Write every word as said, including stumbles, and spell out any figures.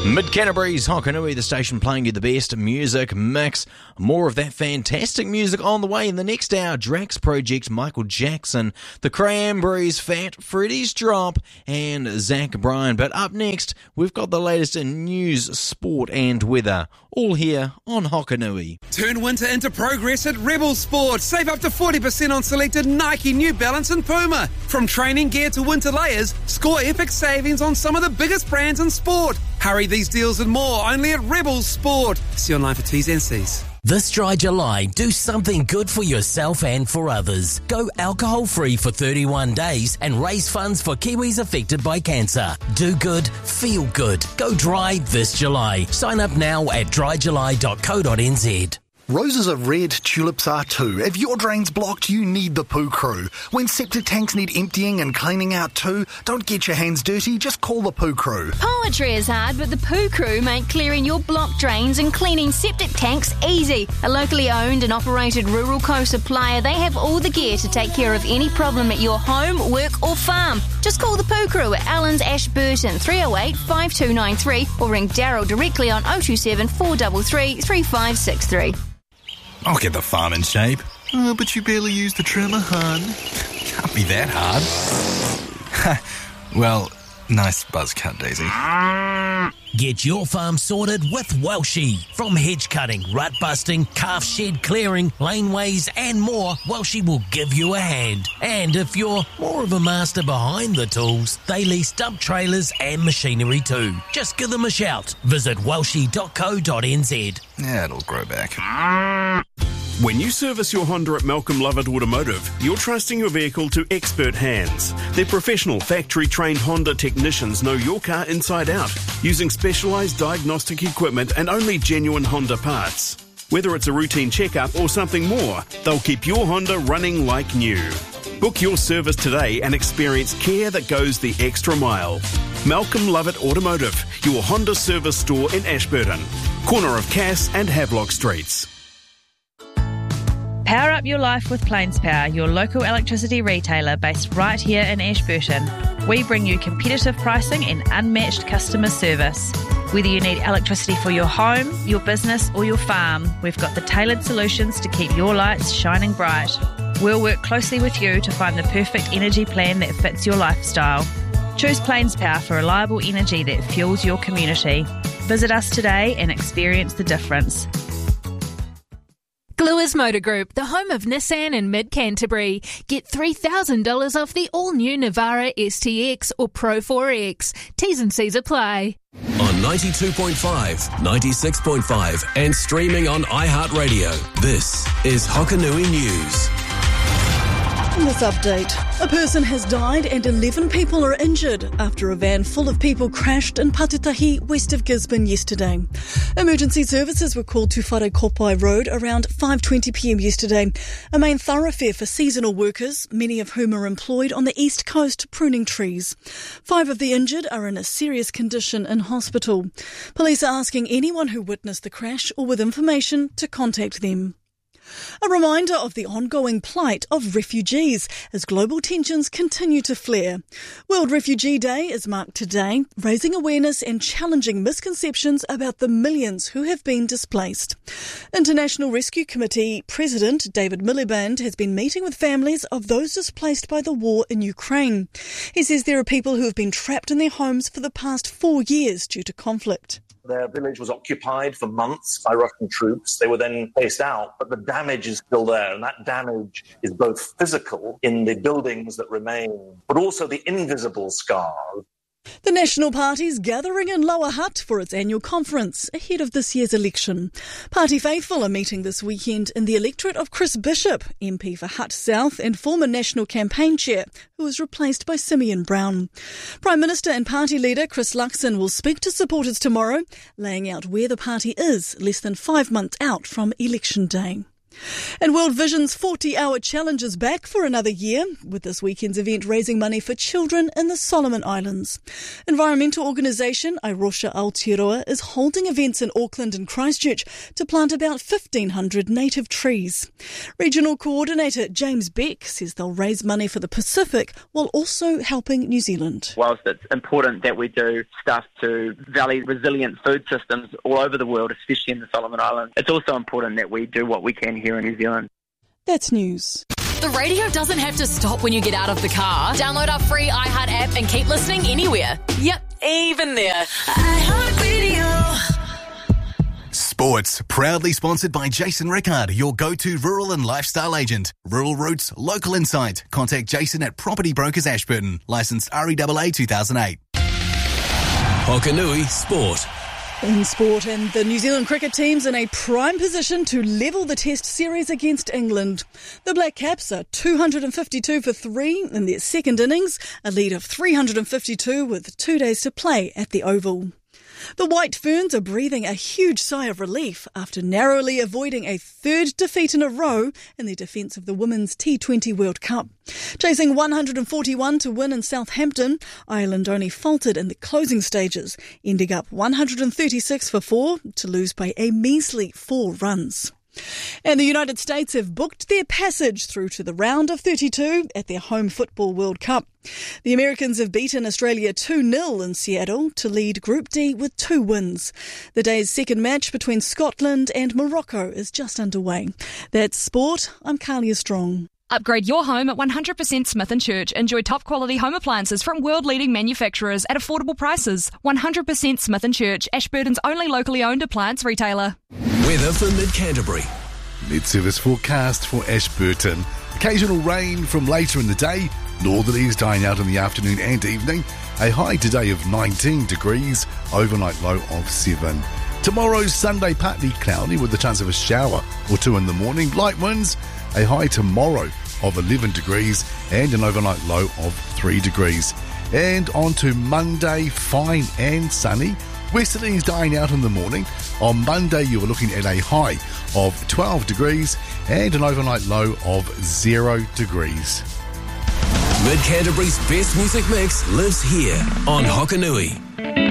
Mid-Canterbury's Hokanui, the station playing you the best music mix. More of that fantastic music on the way in the next hour. Drax Project, Michael Jackson, the Cranberries, Fat Freddy's Drop, and Zach Bryan. But up next, we've got the latest in news, sport and weather. All here on Hokanui. Turn winter into progress at Rebel Sport. Save up to forty percent on selected Nike, New Balance and Puma. From training gear to winter layers, score epic savings on some of the biggest brands in sport. Hurry these deals and more only at Rebel Sport. See online for T's and C's. This dry July, do something good for yourself and for others. Go alcohol-free for thirty-one days and raise funds for Kiwis affected by cancer. Do good, feel good. Go dry this July. Sign up now at dry july dot co dot n z. Roses are red, tulips are too. If your drain's blocked, you need the Poo Crew. When septic tanks need emptying and cleaning out too, don't get your hands dirty, just call the Poo Crew. Poetry is hard, but the Poo Crew make clearing your blocked drains and cleaning septic tanks easy. A locally owned and operated rural co-supplier, they have all the gear to take care of any problem at your home, work or farm. Just call the Poo Crew at Allen's Ashburton, three oh eight, five two nine three, or ring Daryl directly on oh two seven, four three three, three five six three. I'll get the farm in shape. Oh, but you barely use the trimmer, hun. Can't be that hard. Well, nice buzz cut, Daisy. Get your farm sorted with Welshie. From hedge cutting, rut busting, calf shed clearing, laneways and more, Welshie will give you a hand. And if you're more of a master behind the tools, they lease dump trailers and machinery too. Just give them a shout. Visit welshie dot co dot n z. Yeah, it'll grow back. When you service your Honda at Malcolm Lovett Automotive, you're trusting your vehicle to expert hands. Their professional, factory-trained Honda technicians know your car inside out, using specialised diagnostic equipment and only genuine Honda parts. Whether it's a routine checkup or something more, they'll keep your Honda running like new. Book your service today and experience care that goes the extra mile. Malcolm Lovett Automotive, your Honda service store in Ashburton, corner of Cass and Havelock Streets. Power up your life with Plains Power, your local electricity retailer based right here in Ashburton. We bring you competitive pricing and unmatched customer service. Whether you need electricity for your home, your business or your farm, we've got the tailored solutions to keep your lights shining bright. We'll work closely with you to find the perfect energy plan that fits your lifestyle. Choose Plains Power for reliable energy that fuels your community. Visit us today and experience the difference. Gluers Motor Group, the home of Nissan in mid-Canterbury. Get three thousand dollars off the all-new Navara S T X or Pro four X. T's and C's apply. On ninety-two point five, ninety-six point five and streaming on iHeartRadio, this is Hokanui News. In this update, a person has died and eleven people are injured after a van full of people crashed in Patutahi, west of Gisborne yesterday. Emergency services were called to Wharekopai Road around five twenty p m yesterday, a main thoroughfare for seasonal workers, many of whom are employed on the east coast pruning trees. Five of the injured are in a serious condition in hospital. Police are asking anyone who witnessed the crash or with information to contact them. A reminder of the ongoing plight of refugees as global tensions continue to flare. World Refugee Day is marked today, raising awareness and challenging misconceptions about the millions who have been displaced. International Rescue Committee President David Miliband has been meeting with families of those displaced by the war in Ukraine. He says there are people who have been trapped in their homes for the past four years due to conflict. Their village was occupied for months by Russian troops. They were then chased out, but the damage is still there. And that damage is both physical in the buildings that remain, but also the invisible scars. The National Party's gathering in Lower Hutt for its annual conference ahead of this year's election. Party faithful are meeting this weekend in the electorate of Chris Bishop, M P for Hutt South and former National Campaign Chair, who was replaced by Simeon Brown. Prime Minister and Party leader Chris Luxon will speak to supporters tomorrow, laying out where the party is less than five months out from election day. And World Vision's forty-hour challenge is back for another year, with this weekend's event raising money for children in the Solomon Islands. Environmental organisation Airosha Aotearoa is holding events in Auckland and Christchurch to plant about fifteen hundred native trees. Regional Coordinator James Beck says they'll raise money for the Pacific while also helping New Zealand. Whilst it's important that we do stuff to value resilient food systems all over the world, especially in the Solomon Islands, it's also important that we do what we can here in New Zealand. That's news. The radio doesn't have to stop when you get out of the car. Download our free iHeart app and keep listening anywhere. Yep, even there. iHeart Radio. Sports, proudly sponsored by Jason Rickard, your go-to rural and lifestyle agent. Rural Roots, local insight. Contact Jason at Property Brokers Ashburton. Licensed R E A A two thousand eight. Hokanui Sport. In sport, and the New Zealand cricket team's in a prime position to level the Test series against England. The Black Caps are two hundred fifty-two for three in their second innings, a lead of three hundred fifty-two with two days to play at the Oval. The White Ferns are breathing a huge sigh of relief after narrowly avoiding a third defeat in a row in their defence of the Women's T twenty World Cup. Chasing one hundred forty-one to win in Southampton, Ireland only faltered in the closing stages, ending up one hundred thirty-six for four to lose by a measly four runs. And the United States have booked their passage through to the round of thirty-two at their home Football World Cup. The Americans have beaten Australia two nil in Seattle to lead Group D with two wins. The day's second match between Scotland and Morocco is just underway. That's sport. I'm Kalia Strong. Upgrade your home at one hundred percent Smith and Church. Enjoy top-quality home appliances from world-leading manufacturers at affordable prices. one hundred percent Smith and Church, Ashburton's only locally owned appliance retailer. Weather for Mid-Canterbury. Mid-service forecast for Ashburton. Occasional rain from later in the day. Northerlies dying out in the afternoon and evening. A high today of nineteen degrees. Overnight low of seven. Tomorrow's Sunday partly cloudy with the chance of a shower or two in the morning. Light winds. A high tomorrow of eleven degrees and an overnight low of three degrees. And on to Monday, fine and sunny. Westerlies dying out in the morning. On Monday, you are looking at a high of twelve degrees and an overnight low of zero degrees. Mid-Canterbury's best music mix lives here on Hokanui.